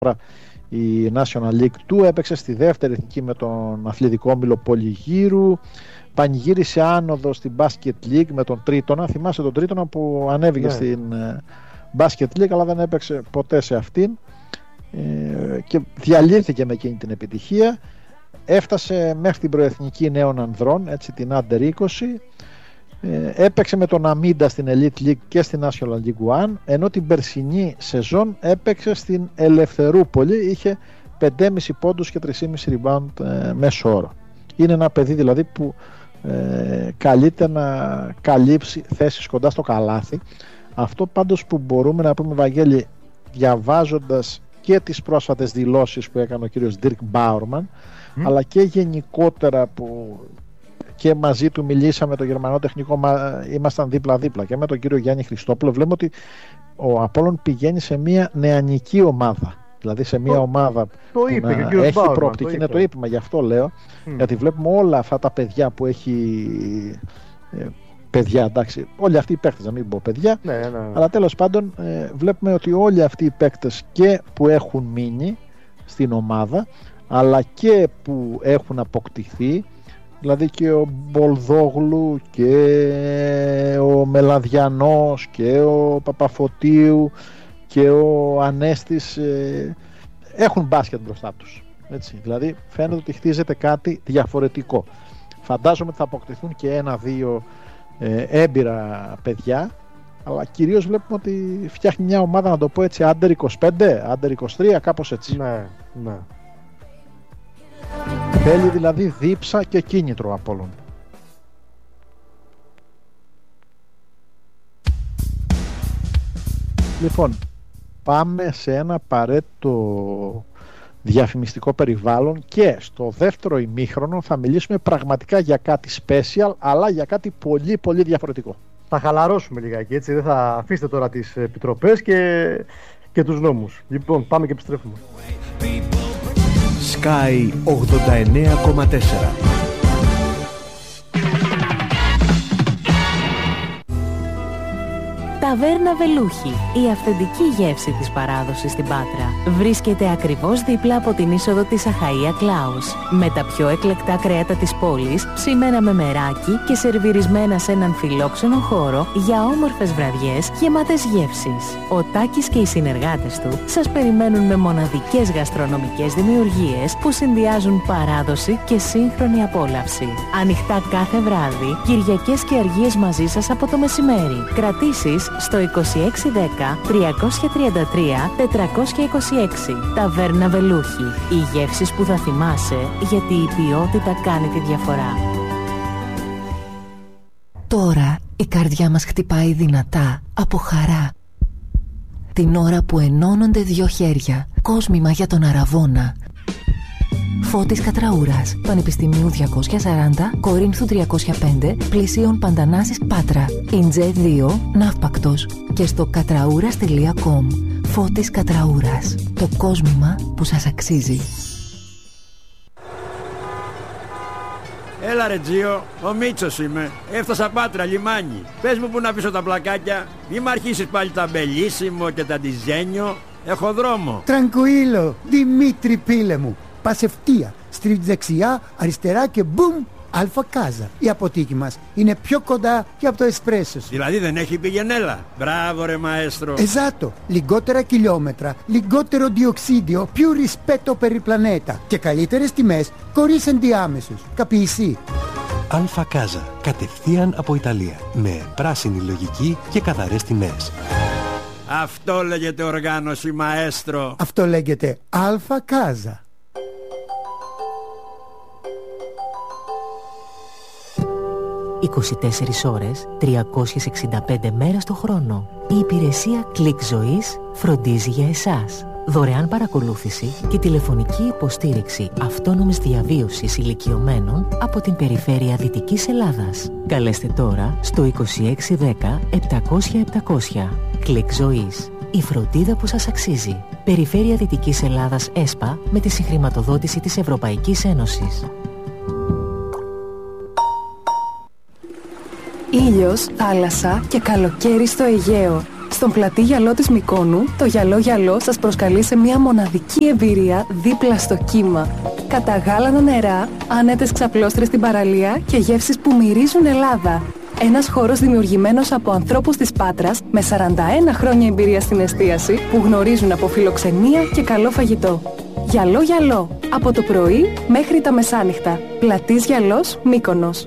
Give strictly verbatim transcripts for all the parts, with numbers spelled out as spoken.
η National League του, έπαιξε στη δεύτερη εθνική με τον αθλητικό όμιλο Πολυγύρου, πανηγύρισε άνοδο στην Basket League με τον Τρίτονα. Θυμάσαι τον Τρίτονα που ανέβηκε ναι. στην Basket League, αλλά δεν έπαιξε ποτέ σε αυτήν ε, και διαλύθηκε με εκείνη την επιτυχία. Έφτασε μέχρι την προεθνική νέων ανδρών, έτσι, την Under είκοσι. Ε, έπαιξε με τον Αμίντα στην Elite League και στην National League One, ενώ την περσινή σεζόν έπαιξε στην Ελευθερούπολη, είχε πέντε κόμμα πέντε πόντους και τρία κόμμα πέντε rebound ε, μέσο όρο. Είναι ένα παιδί δηλαδή που ε, καλείται να καλύψει θέσεις κοντά στο καλάθι. Αυτό πάντως που μπορούμε να πούμε, Βαγγέλη, διαβάζοντας και τις πρόσφατες δηλώσεις που έκανε ο κύριος Dirk Bauerman, mm. αλλά και γενικότερα που και μαζί του μιλήσαμε, το γερμανό τεχνικό, ήμασταν δίπλα-δίπλα, και με τον κύριο Γιάννη Χριστόπουλο, βλέπουμε ότι ο Απόλλων πηγαίνει σε μια νεανική ομάδα. Δηλαδή σε μια το, ομάδα το που είπε, να και έχει Μπάουρμαν, προοπτική. Είναι το είπαμε, γι' αυτό λέω. Mm. Γιατί βλέπουμε όλα αυτά τα παιδιά που έχει. Ε, παιδιά, εντάξει, όλοι αυτοί οι παίκτες, να μην πω παιδιά, ναι, ναι, ναι. αλλά τέλος πάντων ε, βλέπουμε ότι όλοι αυτοί οι παίκτες και που έχουν μείνει στην ομάδα, αλλά και που έχουν αποκτηθεί, δηλαδή και ο Μπολδόγλου και ο Μελαδιανός και ο Παπαφωτίου και ο Ανέστης ε, έχουν μπάσκετ μπροστά τους, έτσι. Δηλαδή φαίνεται ότι χτίζεται κάτι διαφορετικό. Φαντάζομαι ότι θα αποκτηθούν και ένα-δύο ε, έμπειρα παιδιά, αλλά κυρίως βλέπουμε ότι φτιάχνει μια ομάδα, να το πω έτσι, Under είκοσι πέντε, Under είκοσι τρία, κάπως έτσι. Ναι, ναι. Θέλει δηλαδή δίψα και κίνητρο Απόλλων. Λοιπόν, πάμε σε ένα απαραίτητο διαφημιστικό περιβάλλον και στο δεύτερο ημίχρονο θα μιλήσουμε πραγματικά για κάτι special, αλλά για κάτι πολύ πολύ διαφορετικό. Θα χαλαρώσουμε λιγάκι, έτσι, δεν θα αφήσετε τώρα τις επιτροπές και, και τους νόμους. Λοιπόν, πάμε και επιστρέφουμε. Sky ογδόντα εννέα κόμμα τέσσερα. Ταβέρνα Βελούχη, η αυθεντική γεύση της παράδοσης στην Πάτρα. Βρίσκεται ακριβώς δίπλα από την είσοδο της Αχαΐα Κλάους. Με τα πιο εκλεκτά κρέατα της πόλης, ψημένα με μεράκι και σερβιρισμένα σε έναν φιλόξενο χώρο για όμορφες βραδιές γεμάτες γεύσεις. Ο Τάκης και οι συνεργάτες του σας περιμένουν με μοναδικές γαστρονομικές δημιουργίες που συνδυάζουν παράδοση και σύγχρονη απόλαυση. Ανοιχτά κάθε βράδυ, Κυριακές και Αργίες μαζί σας από το μεσημέρι. Κρατήσεις στο είκοσι έξι δέκα τριακόσια τριάντα τρία τετρακόσια είκοσι έξι. Ταβέρνα Βελούχη. Οι γεύσεις που θα θυμάσαι, γιατί η ποιότητα κάνει τη διαφορά. Τώρα η καρδιά μας χτυπάει δυνατά από χαρά. Την ώρα που ενώνονται δύο χέρια. Κόσμημα για τον Αραβώνα. Φώτης Κατραούρας, Πανεπιστημίου διακόσια σαράντα, Κορίνθου τριακόσια πέντε, Πλησίων Παντανάσης Πάτρα, Ιντζέ δύο, Ναύπακτος και στο κατραούρας τελεία κομ. Φώτης Κατραούρας, το κόσμημα που σας αξίζει. Έλα ρε Τζίο, ο Μίτσος είμαι. Έφτασα Πάτρα, λιμάνι. Πες μου που να πίσω τα πλακάκια. Μη μ' αρχίσεις πάλι τα μπελίσιμο και τα ντιζένιο. Έχω δρόμο. Τρανκουίλο, Δημήτρη πίλε μου. Πας ευθεία, στρίβεις δεξιά, αριστερά και μπουμ, Αλφα Κάζα. Η αποθήκη μας είναι πιο κοντά και από το εσπρέσο σου. Δηλαδή δεν έχει πηγενέλα. Μπράβο ρε μαέστρο. Εζάτο, λιγότερα χιλιόμετρα, λιγότερο διοξίδιο, più rispetto per il pianeta και καλύτερες τιμές χωρίς ενδιάμεσους. Καπιεισί. Αλφα Κάζα, κατευθείαν από Ιταλία, με πράσινη λογική και καθαρές τιμές. Αυτό λέγεται οργάνωση μαέστρο. Αυτό λέγεται Αλφα Κάζα. είκοσι τέσσερις ώρες, τριακόσιες εξήντα πέντε μέρες το χρόνο. Η υπηρεσία Κλικ Ζωής φροντίζει για εσάς. Δωρεάν παρακολούθηση και τηλεφωνική υποστήριξη αυτόνομης διαβίωσης ηλικιωμένων από την περιφέρεια Δυτικής Ελλάδας. Καλέστε τώρα στο είκοσι έξι δέκα επτακόσια επτακόσια. Κλικ Ζωής. Η φροντίδα που σας αξίζει. Περιφέρεια Δυτικής Ελλάδας ΕΣΠΑ με τη συγχρηματοδότηση της Ευρωπαϊκής Ένωσης. Ήλιος, θάλασσα και καλοκαίρι στο Αιγαίο. Στον πλατή γυαλό της Μυκόνου, το γυαλό γυαλό σας προσκαλεί σε μια μοναδική εμπειρία δίπλα στο κύμα. Καταγάλανα νερά, άνετες ξαπλώστρες στην παραλία και γεύσεις που μυρίζουν Ελλάδα. Ένας χώρος δημιουργημένος από ανθρώπους της Πάτρας με σαράντα ένα χρόνια εμπειρία στην εστίαση που γνωρίζουν από φιλοξενία και καλό φαγητό. Γυαλό γυαλό, από το πρωί μέχρι τα μεσάνυχτα. Πλατής Γυαλός, Μύκονος.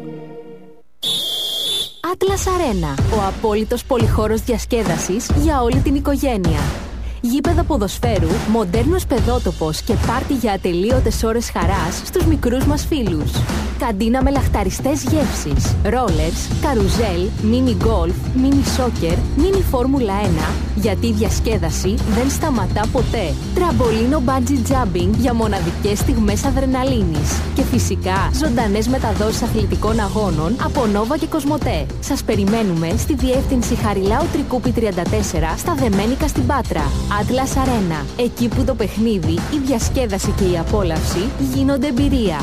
Atlas Arena, ο απόλυτος πολυχώρος διασκέδασης για όλη την οικογένεια. Γήπεδα ποδοσφαίρου, μοντέρνος παιδότοπος και πάρτι για ατελείωτες ώρες χαράς στους μικρούς μας φίλους. Καντίνα με λαχταριστές γεύσεις, ρόλερς, καρουζέλ, μίνι γκολφ, μίνι σόκερ, μίνι φόρμουλα ένα, γιατί η διασκέδαση δεν σταματά ποτέ. Τραμπολίνο μπάντζι τζάμπινγκ για μοναδικές στιγμές αδρεναλίνης. Και φυσικά ζωντανές μεταδόσεις αθλητικών αγώνων από Νόβα και Κοσμοτέ. Σας περιμένουμε στη διεύθυνση Χαριλάου Τρικούπη τριάντα τέσσερα στα Δεμένικα στην Πάτρα. Atlas Arena, εκεί που το παιχνίδι, η διασκέδαση και η απόλαυση γίνονται εμπειρία.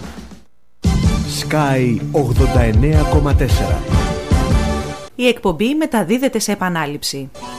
Sky ογδόντα εννέα κόμμα τέσσερα. Η εκπομπή μεταδίδεται σε επανάληψη.